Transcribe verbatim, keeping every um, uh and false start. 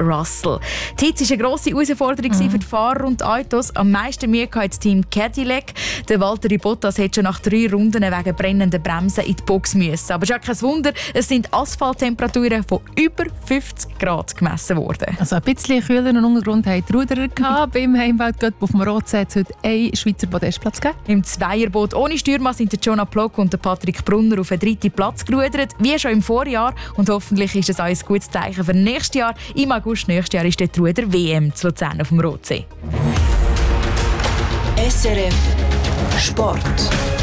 Russell. Die Hitze war eine grosse Herausforderung mhm. für die Fahrer und die Autos. Am meisten Mühe hatte das Team Cadillac. Der Valtteri Bottas hätte schon nach drei Runden wegen brennender Bremsen in die Box müssen. Aber es ist auch kein Wunder, es sind Asphalttemperaturen von über fünfzig Grad gemessen worden. Also ein bisschen kühleren Untergrund hatten die Ruderer gehabt. Beim Heimweltcup auf dem Rotsee hat es heute einen Schweizer Podestplatz gegeben. Im Zweierboot ohne Stürmer sind der Jonah Plock und der Patrick Brunner auf den dritten Platz gerudert, wie schon im Vorjahr. Und hoffentlich ist es auch ein gutes Zeichen für nächstes Jahr. Im August nächstes Jahr ist der Ruder W M zu Luzern auf dem Rotsee. S R F Sport.